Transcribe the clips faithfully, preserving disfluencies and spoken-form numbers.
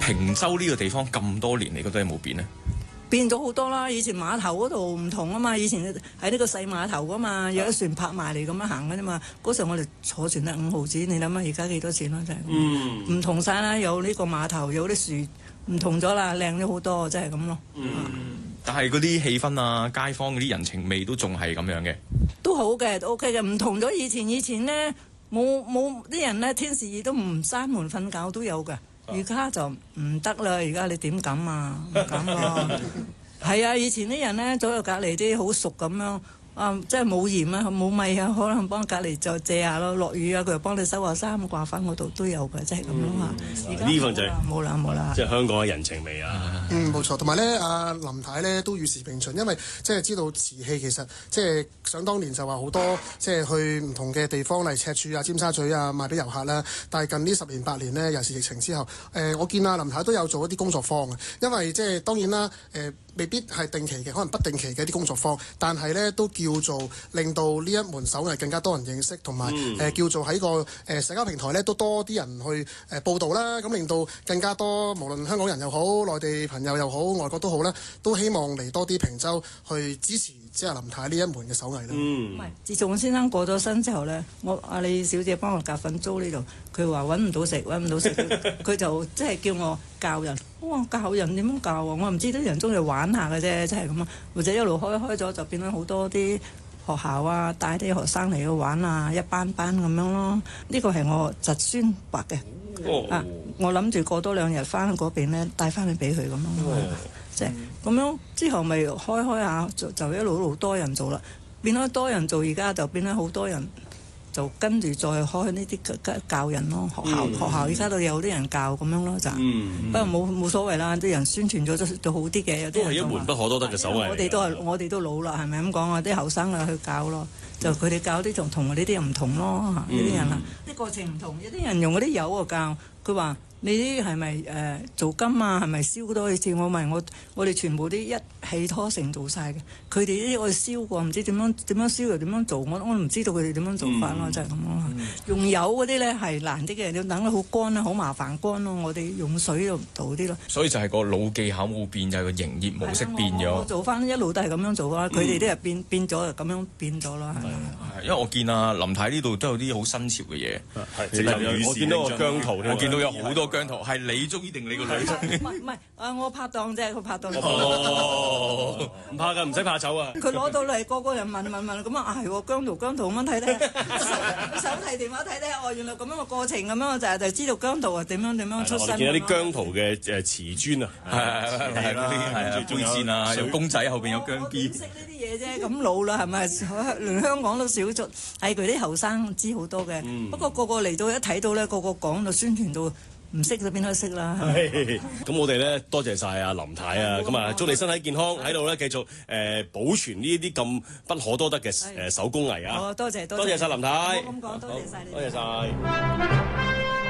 坪洲呢個地方咁多年，你覺得有冇變呢？ 變咗好多啦！以前碼頭嗰度唔同啊嘛，以前喺呢個細碼頭噶嘛，有啲船泊埋嚟咁樣行嘅啫嘛。嗰時候我哋坐船得五毫子，你諗下而家幾多錢咯？真係唔、嗯、同晒啦，有呢個碼頭，有啲樹唔同咗啦，靚咗好多，真係咁咯。嗯啊、 但係嗰啲氣氛啊、街坊嗰啲人情味都仲係咁樣嘅， 都好嘅，都 OK 嘅，唔同咗以前。以前呢，冇冇啲人呢，天時都唔閂門瞓覺都有嘅。而家就唔得啦！而家你點敢啊？唔敢咯。係啊，以前啲人咧，左右隔離啲好熟咁樣，啊，即係冇鹽啊，冇米啊，可能幫隔離就借下咯。落雨啊，佢又幫你收下衫掛翻嗰度都有嘅，即係咁咯嚇。呢份就係冇啦冇啦。 即係香港嘅人情味啊！ 嗯，冇錯。同埋咧，阿林太咧都與時並進，因為即係知道瓷器其實即係想當年就話好多即係去唔同嘅地方，例如赤柱啊、尖沙咀啊賣俾遊客啦。但係近呢十年八年呢，尤其是疫情之後，誒、呃、我見阿林太都有做一啲工作坊嘅，因為即係當然啦，誒、呃、未必係定期嘅，可能不定期嘅一啲工作坊，但係咧都叫做令到呢一門手藝更加多人認識，同埋誒叫做喺個誒、呃、社交平台咧都多啲人去誒、呃、報導啦，咁令到更加多無論香港人又好、內地朋友又好、外國都好啦，都希望嚟多啲坪洲去支持即係林太呢一門嘅手藝啦。 嗯，唔係，自從我先生過咗身之後咧，我阿李小姐幫我夾份租呢度，佢話揾唔到食，揾唔到食，佢就即係叫我教人。哇，教人點樣教啊？我唔知啲人中意玩下嘅啫，即係咁啊。或者一路開開咗，就變咗好多啲學校啊，帶啲學生嚟去玩啊，一班班咁樣咯。呢個係我侄孫畫嘅。哦、啊！我諗住過多兩日翻嗰邊咧，帶翻去俾佢咁咯。即係咁樣之後咪開開下，就就一路一路多人做啦。變咗多人做，而家就變咗好多人就跟住再開呢啲教人咯。學校、嗯、學校而家都有啲人教咁樣咯，就、嗯、不過冇冇所謂啦。啲人宣傳咗都都好啲嘅，有啲人都係一門不可多得嘅手藝。 我哋都係我哋都老啦，係咪咁講啊？啲後生啊去教咯。就佢哋教啲仲同我呢啲又唔同咯，呢啲、嗯、人啊，啲過程唔同。有啲人用嗰啲油啊教，佢話你啲係咪誒做金啊？係咪燒多啲？我問我我哋全部啲一氣拖成做晒嘅。佢哋呢啲我哋燒過，唔知點樣點樣燒又點樣做，我我唔知道佢哋點樣做法咯，嗯、就係咁咯。嗯、用油嗰啲咧係難啲嘅，要等得好乾啦，好麻煩乾咯。我哋用水就做啲咯。所以就係個老技巧冇變，就係、是、個營業模式變咗。我做翻一路都係咁樣做啦，佢哋啲係變變咗就咁樣變咗啦。因為我見啊林太呢度都有啲好新潮嘅嘢，係我見到個姜濤， 我見到有好多姜濤，係你中意定你個女？ 唔係唔係，啊我拍檔啫，佢拍檔。 哦，唔怕㗎，唔使怕醜啊！ 佢攞到嚟，個個人問問問，咁啊係喎，姜濤姜濤咁樣睇睇，手提電話睇睇，哦原來咁樣個過程咁樣，就係就知道姜濤啊點樣點樣出身。我見有啲姜濤嘅誒瓷磚啊，係係係嗰啲係啊，杯墊啊，有公仔後邊有姜 B。識呢啲嘢啫，咁老啦係咪？連香港都少咗，係佢啲後生知好多嘅。不過個個嚟到一睇到咧，個個講到宣傳到唔識就變咗識啦。 咁我哋咧多謝晒阿林太啊，咁啊祝你身體健康，喺度咧繼續誒保存呢一啲咁不可多得嘅誒手工藝啊！ 好，多謝多謝， 多謝晒林太。 咁講，多謝晒你， 多謝晒。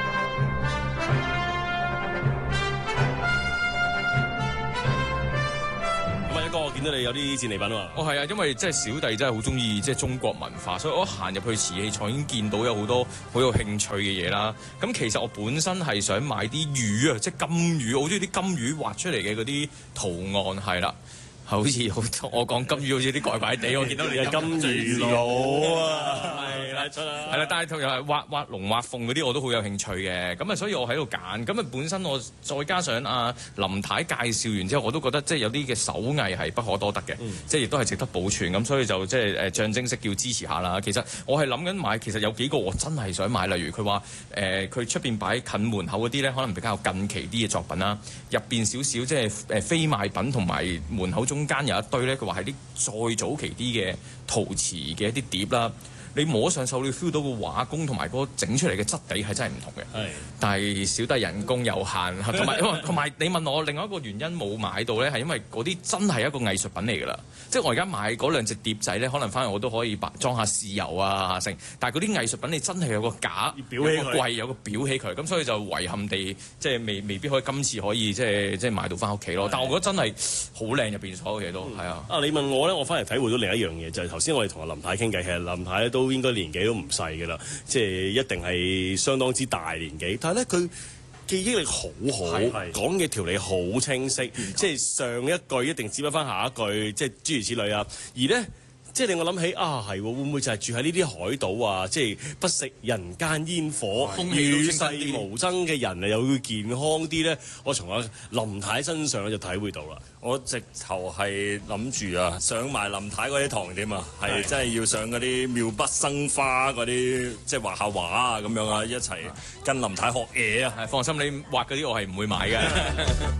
哥，我見到你有啲戰利品喎。 哦，係啊，因為即係小弟真係好中意即係中國文化，所以我一行入去瓷器廠已經見到有好多好有興趣嘅嘢啦。咁其實我本身係想買啲魚啊，即係金魚，我好中意啲金魚畫出嚟嘅嗰啲圖案，係啦。好似好我講金魚好似啲怪怪地，我見到你係金魚佬啊，係啦出啦， 係啦，但係又係畫畫龍畫鳳嗰啲我都好有興趣嘅，咁啊所以我喺度揀，咁啊本身我再加上阿林太介紹完之後，我都覺得即係有啲嘅手藝係不可多得嘅，嗯、即係亦都係值得保存，咁所以就即係誒象徵式叫支持下啦。其實我係諗緊買，其實有幾個我真係想買，例如佢話誒佢出邊擺近門口嗰啲咧，可能比較近期啲嘅作品啦，入邊少少即係誒非賣品同埋門口中間有一堆咧，佢話係啲再早期啲嘅陶瓷嘅一啲碟啦。你摸上手，你 feel 到個畫工同埋嗰個整出嚟嘅質地係真係唔同嘅。係，但係小弟人工有限，同埋同埋你問我另外一個原因冇買到咧，係因為嗰啲真係一個藝術品嚟㗎啦。即係我而家買嗰兩隻碟仔咧，可能翻嚟我都可以裝下豉油啊成。但係嗰啲藝術品你真係有個架，有個櫃，有個裱起佢，咁所以就遺憾地即係未未必可以今次可以即係即係買到翻屋企咯。但係我覺得真係好靚，入邊所有嘢都係啊。啊， 你問我咧，我翻嚟體會到另一樣嘢，就係頭先我哋同阿林太傾偈，其實林太咧都應該年紀都唔細㗎啦，即係一定係相當之大年紀。但係咧佢記憶力好好，講嘅條理好清晰，即係上一句一定接得翻下一句，即係諸如此類啊。而咧，即係令我諗起啊，係會唔會就係住喺呢啲海島啊？即係不食人間煙火，與世無爭嘅人啊，又會健康啲咧。我從阿林太身上咧就體會到啦。 我直頭係諗住啊，上埋林太嗰啲堂點啊，係真係要上嗰啲妙筆生花嗰啲，即係畫下畫啊咁樣啊，一齊跟林太學嘢啊。 係放心，你畫嗰啲我係唔會買嘅。